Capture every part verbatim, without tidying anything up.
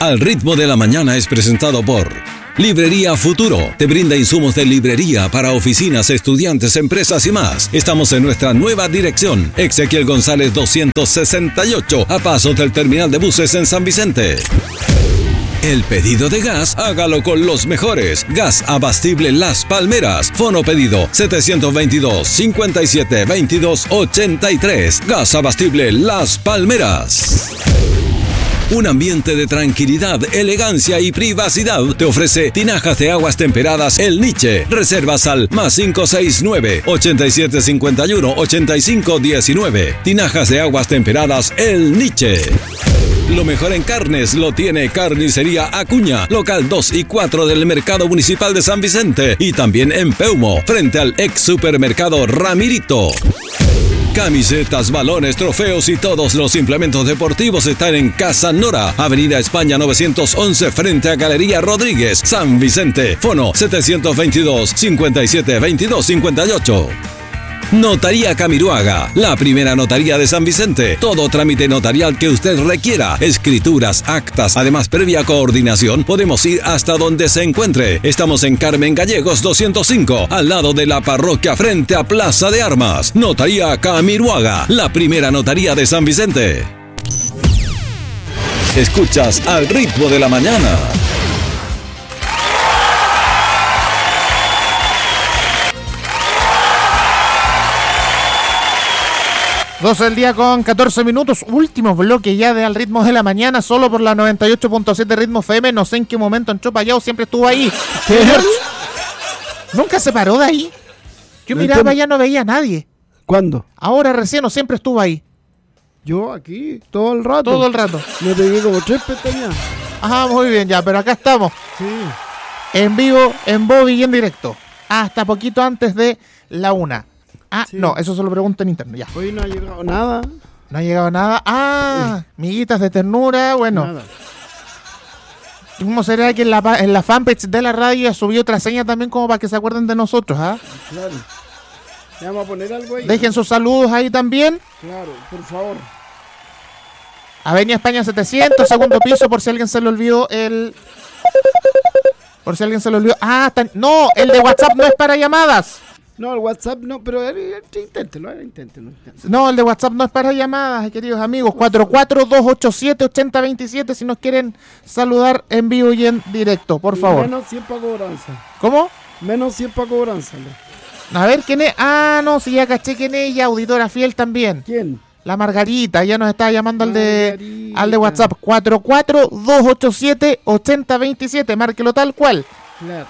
Al ritmo de la mañana es presentado por Librería Futuro. Te brinda insumos de librería para oficinas, estudiantes, empresas y más. Estamos en nuestra nueva dirección, Ezequiel González doscientos sesenta y ocho, a pasos del terminal de buses en San Vicente. El pedido de gas, hágalo con los mejores. Gas Abastible Las Palmeras. Fono pedido setecientos veintidós, cincuenta y siete, veintidós, ochenta y tres. Gas Abastible Las Palmeras. Un ambiente de tranquilidad, elegancia y privacidad te ofrece Tinajas de Aguas Temperadas El Niche. Reservas al más cinco seis nueve, ochenta y siete cincuenta y uno, ochenta y cinco diecinueve. Tinajas de Aguas Temperadas El Niche. Lo mejor en carnes lo tiene Carnicería Acuña, local dos y cuatro del Mercado Municipal de San Vicente y también en Peumo, frente al ex supermercado Ramirito. Camisetas, balones, trofeos y todos los implementos deportivos están en Casa Nora, Avenida España novecientos once, frente a Galería Rodríguez, San Vicente. Fono setecientos veintidós, cincuenta y siete, veintidós, cincuenta y ocho. Notaría Camiruaga, la primera notaría de San Vicente. Todo trámite notarial que usted requiera, escrituras, actas, además previa coordinación, podemos ir hasta donde se encuentre. Estamos en Carmen Gallegos doscientos cinco, al lado de la parroquia frente a Plaza de Armas. Notaría Camiruaga, la primera notaría de San Vicente. Escuchas Al Ritmo de la Mañana. doce del día con catorce minutos, último bloque ya de Al Ritmo de la Mañana, solo por la noventa y ocho punto siete Ritmo F M. No sé en qué momento entró Payao, siempre estuvo ahí. Nunca se paró de ahí. Yo No miraba entiendo. allá, no veía a nadie. ¿Cuándo? Ahora recién, o siempre estuvo ahí. Yo aquí, todo el rato. Todo el rato. Me pegué como tres pestañas. Ajá, muy bien, ya, pero acá estamos. Sí. En vivo, en Bobby y en directo. Hasta poquito antes de la una. Ah, Sí. no, eso se lo pregunto en interno, ya. Hoy no ha llegado nada. No ha llegado nada. Ah, miguitas de ternura, bueno. Nada. ¿Cómo será que en la, pa- en la fanpage de la radio subió otra seña también como para que se acuerden de nosotros, ah? Claro. ¿Le vamos a poner algo ahí? Dejen sus saludos ahí también. Claro, por favor. Avenida España setecientos, segundo piso, por si alguien se le olvidó el... Por si alguien se le olvidó... Ah, está- no, el de WhatsApp no es para llamadas. No, el WhatsApp no, pero eh, eh, inténtelo, eh, inténtelo. inténtelo. No, el de WhatsApp no es para llamadas, queridos amigos. cuatro cuatro dos ocho siete, ocho cero dos siete si nos quieren saludar en vivo y en directo, por Y favor. Menos cien para cobranza. ¿Cómo? Menos cien para cobranza. ¿no? A ver, ¿quién es? Ah, no, sí, ya caché quién es ella, auditora fiel también. ¿Quién? La Margarita, ya nos estaba llamando al de, Margarita. al de WhatsApp. cuatro cuatro dos ocho siete, ocho cero dos siete, márquelo tal cual. Claro.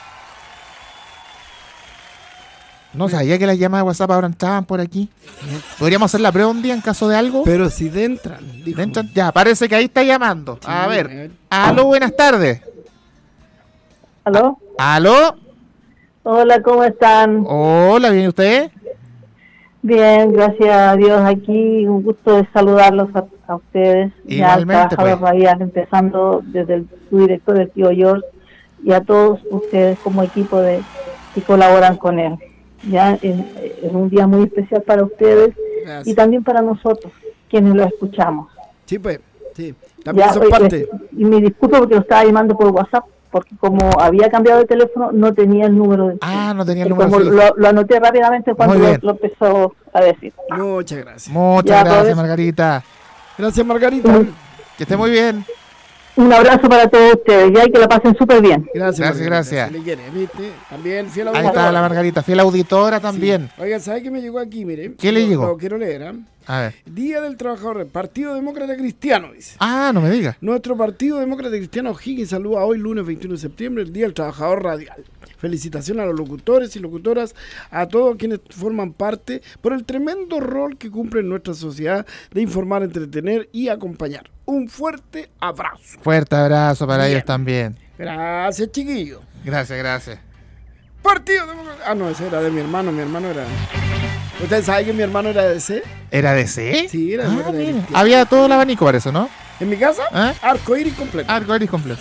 No sabía que las llamadas de WhatsApp ahora entraban por aquí. Podríamos hacer la prueba un día en caso de algo. Pero si dentran, dijo. Dentro- ya, parece que ahí está llamando. A Sí, ver. a ver. Aló, buenas tardes. ¿Aló? Aló. Hola, ¿cómo están? Hola, ¿bien usted? Bien, gracias a Dios aquí. Un gusto de saludarlos a, a ustedes. Igualmente, Ya al trabajador pues. radial, empezando desde el, su director, el tío George, y a todos ustedes como equipo de que colaboran con él. Ya es, es un día muy especial para ustedes Gracias. y también para nosotros, quienes lo escuchamos. Sí, pues, sí. También Ya, son oye, parte. y me disculpo porque lo estaba llamando por WhatsApp, porque como había cambiado de teléfono, no tenía el número de... Ah, no tenía el Y número como fijo. lo, lo anoté rápidamente cuando Muy lo, bien. lo empezó a decir. Muchas gracias. Muchas Ya, gracias, pues. Margarita. Gracias, Margarita. Mm. Que esté muy bien. Un abrazo para todos ustedes, ya, y que la pasen súper bien. Gracias, Gracias, Margarita. gracias. Se le quiere, ¿viste? También fiel Ahí auditora. está la Margarita, fiel auditora también. Sí. Oiga, ¿sabe qué me llegó aquí? Mire. ¿Qué le Lo- llegó? Lo quiero leer, ¿ah? A ver. Día del Trabajador, Partido Demócrata Cristiano, dice. Ah, no me diga. Nuestro Partido Demócrata Cristiano O'Higgins saluda hoy, lunes veintiuno de septiembre, el Día del Trabajador Radial. Felicitaciones a los locutores y locutoras, a todos quienes forman parte, por el tremendo rol que cumplen en nuestra sociedad de informar, entretener y acompañar. Un fuerte abrazo. Fuerte abrazo para Bien. ellos también. Gracias, chiquillo. Gracias, gracias. Partido Demócrata... Ah, no, ese era de mi hermano, mi hermano era... ¿Ustedes saben que mi hermano era de C? ¿Era de C? Sí, era Ah, demócrata mira. cristiano. Había todo el abanico para eso, ¿no? ¿En mi casa? ¿Ah? Arcoíris completo. Arco iris completo.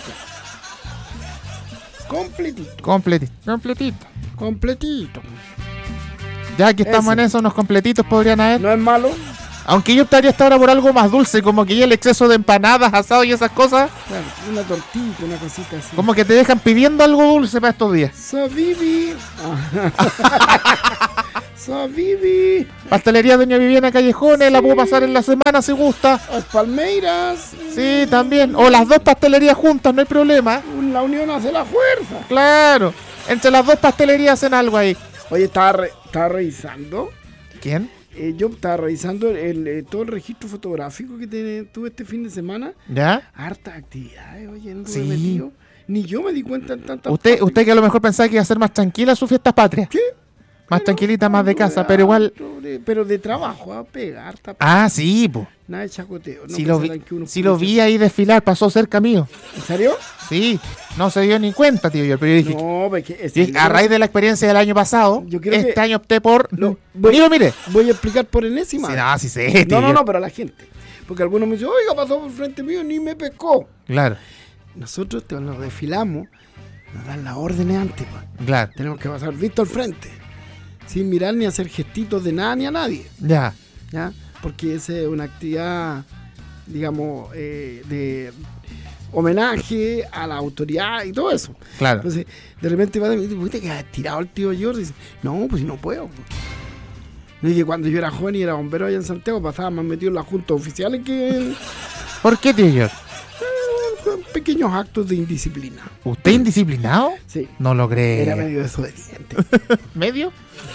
Completito. Completito. Completito. Completito. Ya que estamos Ese. en eso, unos completitos podrían haber. No es malo. Aunque yo estaría hasta ahora por algo más dulce, como que ya el exceso de empanadas, asados y esas cosas, Claro, una tortita, una cosita así. como que te dejan pidiendo algo dulce para estos días. Sabibi. Ah. Sabibi. Pastelería Doña Viviana Callejones, la puedo pasar en la semana si gusta. Las palmeiras. Sí, también. O las dos pastelerías juntas, no hay problema. La unión hace la fuerza. Claro. Entre las dos pastelerías hacen algo ahí. Oye, estaba, re- estaba revisando. ¿Quién? Eh, yo estaba revisando el, eh, todo el registro fotográfico que te- tuve este fin de semana. ¿Ya? Hartas actividades, oye, anduve Sí. metido. Ni yo me di cuenta en tantas Usted, partes. usted que a lo mejor pensaba que iba a ser más tranquila su fiesta patria. ¿Qué? Más Pero tranquilita, más de anduve casa, pero igual... harto de- pero de trabajo, a pegar, harta Ah, sí, pues. nada de chacoteo. No Sí lo vi, pensarán que uno sí puede lo vi ahí desfilar, pasó cerca mío. ser- ¿En serio? Sí, no se dio ni cuenta, tío. Yo, pero yo dije, No, porque es yo dije, a raíz de la experiencia del año pasado, Yo creo este que- año opté por... No, voy- Digo, mire. Voy a explicar por enésima. Sí, no, sí sé, tío. no, no, no, pero a la gente. Porque algunos me dicen, oiga, pasó por frente mío y ni me pescó. Claro, Nosotros cuando desfilamos, nos dan las órdenes antes, pues. claro. Tenemos que pasar visto al frente, sin mirar ni hacer gestitos de nada ni a nadie, Ya, ¿ya? Porque esa es una actividad, digamos, eh, de homenaje a la autoridad y todo eso. claro. Entonces, de repente va y me dice, ¿viste que ha tirado el tío George? Y dice, no, pues si no puedo. Pues. Le dije, cuando yo era joven y era bombero allá en Santiago, pasaba más metido en las juntas oficiales que en, ¿Por qué, tío George? en pequeños actos de indisciplina. ¿Usted indisciplinado? Sí, No lo era creo. medio desobediente. ¿Medio?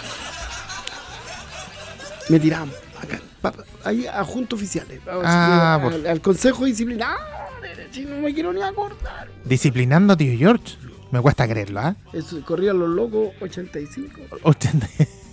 Me tiraban acá, pa- pa- ahí a juntas oficiales. Ah, al, por- al consejo de disciplina. Ah, si no me quiero ni acordar. Disciplinando a tío George. Me cuesta creerlo, ¿ah? Eso, corrían los locos ochenta y cinco. Ochenta-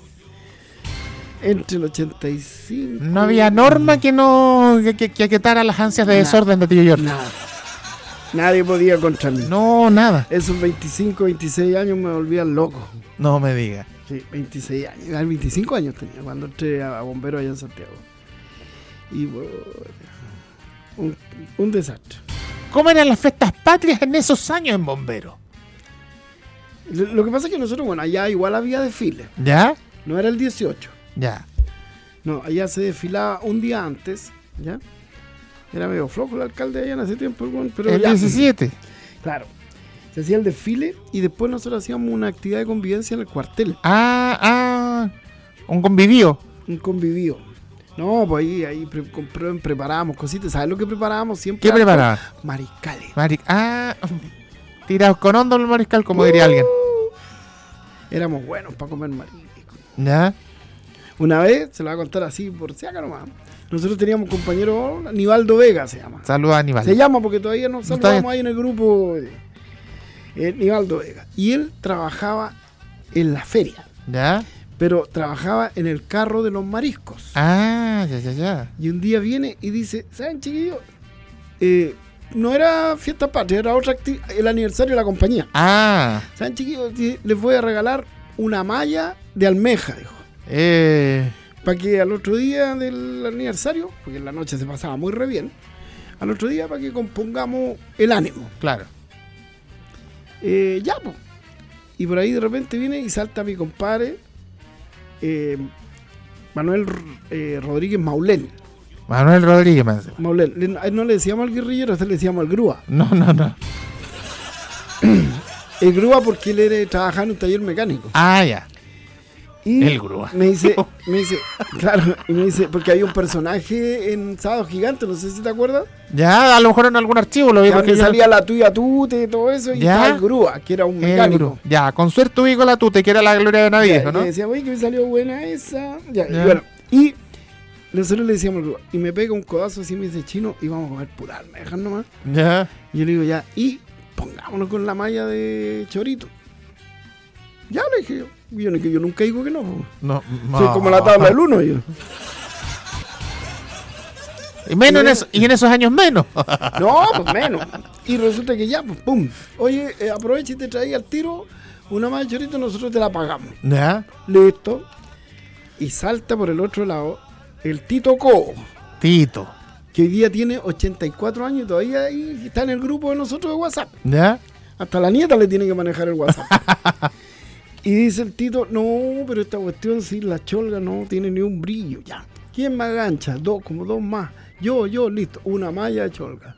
Entre el ochenta y cinco. No había norma que no que, que, que aquietara las ansias de Nada. desorden de tío George. Nada. Nadie podía contra mí. No, nada. Esos veinticinco, veintiséis años me volvían loco. No me diga. Sí, veintiséis años. Ah, veinticinco años tenía cuando entré a, a bombero allá en Santiago. Y bueno, un, un desastre. ¿Cómo eran las fiestas patrias en esos años en Bombero? Lo, lo que pasa es que nosotros, bueno, allá igual había desfile. ¿Ya? No era el dieciocho. Ya. No, allá se desfilaba un día antes, ¿ya? Era medio flojo el alcalde allá en ese tiempo, el weón, pero El ya. diecisiete. Claro. Se hacía el desfile y después nosotros hacíamos una actividad de convivencia en el cuartel. Ah, ah. Un convivío. Un convivío. No, pues ahí, ahí pre- compre- preparábamos cositas. ¿Sabes lo que preparábamos siempre? ¿Qué preparaban? Mariscales. Mari- ah. Tirados con hondo el mariscal, como diría alguien. Éramos buenos para comer marisco. ¿Ya? Una vez, se lo voy a contar así por si acá nomás. Nosotros teníamos un compañero, Nivaldo Vega se llama. Saludos a Aníbal. Se llama porque todavía nos está saludamos bien. ahí en el grupo. Eh, Nivaldo Vega. Y él trabajaba en la feria, ¿Ya? pero trabajaba en el carro de los mariscos. Ah, ya, ya, ya. Y un día viene y dice, ¿saben, chiquillos? Eh, no era fiesta patria, era otra acti- el aniversario de la compañía. Ah. ¿Saben, chiquillos? Sí, les voy a regalar una malla de almeja, dijo. Eh. Para que al otro día del aniversario, porque en la noche se pasaba muy re bien, al otro día para que compongamos el ánimo. Claro. Eh, ya, pues. Y por ahí de repente viene y salta mi compadre, eh, Manuel eh, Rodríguez Maulén. Manuel Rodríguez, me dice. Maulén. Le- a él no le decíamos al guerrillero, a él le decíamos al grúa. No, no, no. El grúa porque él era, trabajaba en un taller mecánico. Ah, ya. Y El grúa. Me dice, me dice, claro, y me dice, porque había un personaje en Sábado Gigante, no sé si te acuerdas. Ya, a lo mejor en algún archivo lo vi Que porque yo- salía la tuya tute y todo eso, y Ya. estaba el grúa, que era un El mecánico. gru- Ya, con suerte ubico la tuta, que era la gloria de Navidad, Ya, ¿no? y me decía, oye, que me salió buena esa. Ya, Ya. Y bueno, y nosotros le decíamos al grúa, y me pega un codazo así, me dice, chino, y vamos a comer pura almeja nomás. Ya. Y yo le digo, ya, y pongámonos con la malla de chorito. Ya le dije yo, y yo, que yo nunca digo que no. po. No, Soy no. como la tabla del uno, yo. Y menos Y en, de- eso- y en esos años menos. No, pues menos. Y resulta que ya, pues, pum. Oye, eh, aprovecha y te traía al tiro una más de chorito, nosotros te la pagamos. Ya. Listo. Y salta por el otro lado el Tito Cobo, Tito. que hoy día tiene ochenta y cuatro años y todavía ahí está en el grupo de nosotros de WhatsApp. Ya. Hasta la nieta le tiene que manejar el WhatsApp. Y dice el Tito, no, pero esta cuestión sin la cholga no tiene ni un brillo. Ya. ¿Quién más gancha? Dos, como dos más. Yo, yo, listo. Una malla de cholga.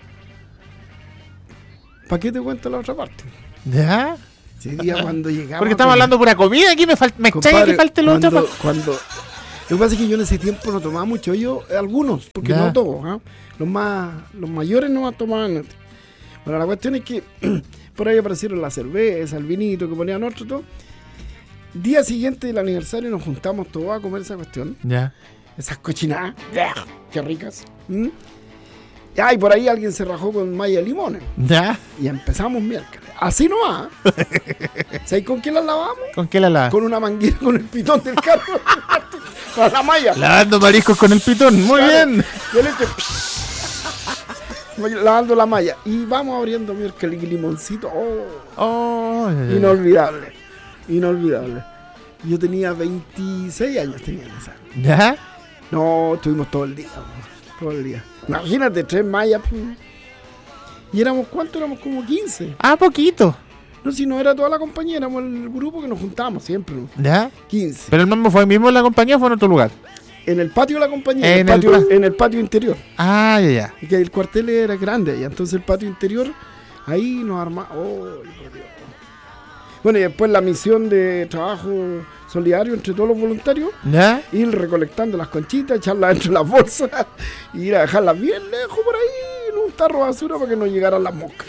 ¿Para qué te cuento la otra parte? ¿Ya? Ese día cuando llegamos... Porque estamos hablando de pura comida aquí, me, fal- me extraña que falte lo cuando, otro. cuando Lo que pasa es que yo en ese tiempo no tomaba mucho. Yo, algunos, porque Ya. no todos. ¿eh? Los más los mayores no más tomaban. Bueno, la cuestión es que por ahí aparecieron la cerveza, el vinito que ponían otro, todo. Día siguiente del aniversario nos juntamos todos a comer esa cuestión. Ya. Esas cochinadas. Qué ricas. ¿Mm? Ah, y por ahí alguien se rajó con malla de limones. Ya. Y empezamos miércoles. Así nomás. ¿Sabes con qué las lavamos? ¿Con qué la lavas? Con una manguera con el pitón del carro. Con la malla. Lavando mariscos con el pitón. Muy Claro. bien. Yo le eché, lavando la malla. Y vamos abriendo miércoles y limoncito. Oh, Oh, ya, ya, ya. inolvidable. Inolvidable. Yo tenía veintiséis años. Tenía en esa. ¿Ya? No, estuvimos todo el día. Todo el día. Imagínate, tres mallas. pum. Y éramos, ¿cuánto? Éramos como quince. Ah, poquito. No, si no era toda la compañía, éramos el grupo que nos juntábamos siempre. ¿Ya? quince. Pero el mismo fue mismo en la compañía o fue en otro lugar. En el patio de la compañía, En en, el el patio, pa- en el patio interior. Ah, ya, ya. Y que el cuartel era grande ahí, entonces el patio interior, ahí nos armamos. Oh, por Dios. Bueno, y después la misión de trabajo solidario entre todos los voluntarios, ¿Ya? ir recolectando las conchitas, echarlas dentro de las bolsas y ir a dejarlas bien lejos por ahí en un tarro de basura para que no llegaran las moscas.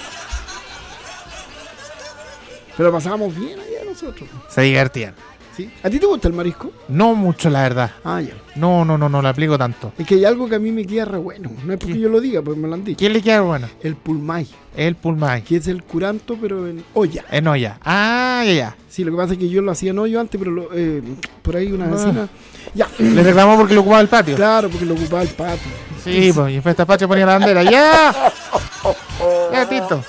Pero pasábamos bien allá nosotros. Se divertían. ¿Sí? ¿A ti te gusta el marisco? No mucho, la verdad. Ah, ya. No, no, no, no le aplico tanto. Es que hay algo que a mí me queda re bueno. No es porque ¿Qué? yo lo diga, porque me lo han dicho. ¿Quién le queda bueno? El pulmay, El pulmay. que es el curanto, pero en olla. En olla. Ah, ya, ya. Sí, lo que pasa es que yo lo hacía en hoyo antes, pero lo, eh, por ahí una vecina. Ya. Le reclamó porque lo ocupaba el patio. Claro, porque lo ocupaba el patio. Sí, pues, y en Fiesta Patria ponía la bandera. ¡Ya! ¡Ya, Tito!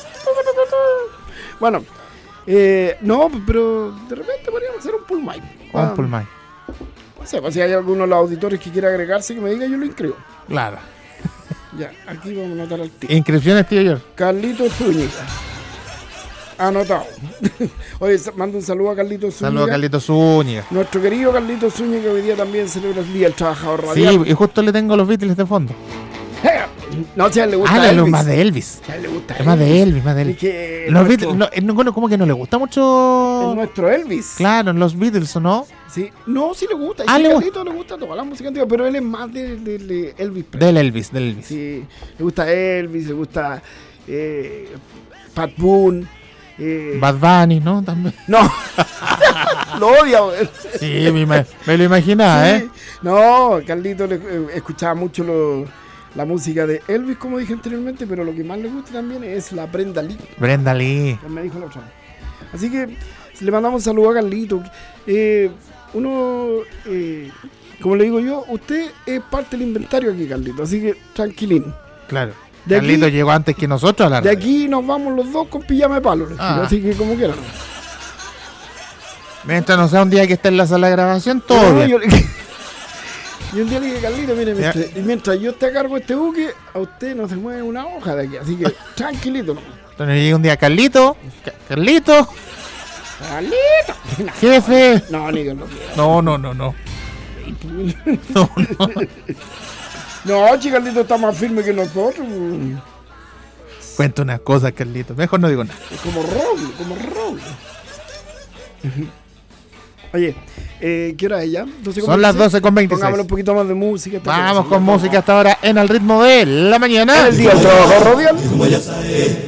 Bueno, eh, no, pero de repente podríamos hacer un pulmay. Ah, Un pulmay. No sé, pues si hay alguno de los auditores que quiera agregarse, que me diga, yo lo inscribo. Claro. Ya, aquí vamos a anotar al tío. Inscripciones, tío George. Carlito Zúñiga. Anotado. Oye, sa- mando un saludo a Carlito Zúñiga. Saludos a Carlito Zúñiga. Nuestro querido Carlito Zúñiga, que hoy día también celebra el Día del Trabajador Sí, Radial. y justo le tengo los Beatles de fondo. No, si a él le gusta Ah, Elvis. no, más de Elvis. Si a él le gusta Es más de Elvis, más de Es Elvis. que Los nuestro, Beatles, no, eh, no, bueno, como que no le gusta es mucho. nuestro Elvis. Claro, los Beatles, ¿o no? Sí. No, sí le gusta. Ah, Ah, le le gu- Carlito le gusta toda la música antigua, pero él es más de, de- de Elvis Presley. Del Elvis, del Elvis. Sí, le gusta Elvis, le gusta eh, Pat Boone. Eh, Bad Bunny, ¿no? También. no, lo odia. güey. Sí, me, ima- me lo imaginaba, Sí. ¿eh? No, Carlito le, eh, escuchaba mucho lo- la música de Elvis, como dije anteriormente, pero lo que más le gusta también es la Brenda Lee. Brenda Lee. Ya me dijo la otra vez. Así que le mandamos un saludo a Carlito. Eh, uno, eh, como le digo yo, usted es parte del inventario aquí, Carlito. Así que tranquilín. Claro. De aquí- Carlito llegó antes que nosotros a la De radio. aquí nos vamos los dos con pijama de palo. les Ah. digo, así que como quieran. Mientras no sea un día que esté en la sala de grabación, todo No, bien. yo le- y un día le dije, Carlito, mire, Ya. mientras, y mientras yo esté a cargo de este buque, a usted no se mueve una hoja de aquí. Así que tranquilito. Entonces llega un día Carlito. Ca- Carlito. Carlito. Jefe. No, ni que no quiera. No, no, no, no. No, no. No, chico, Carlito está más firme que nosotros. Cuento unas cosas, Carlito. Mejor no digo nada. Es como roble, como roble. Oye, eh, ¿qué hora es ya? doce con Son las veintiséis. doce con veintiséis. Pongámosle un poquito más de música. esta Vamos cosa, con ya, música hasta ahora en el ritmo de la mañana. El día del trabajador radial.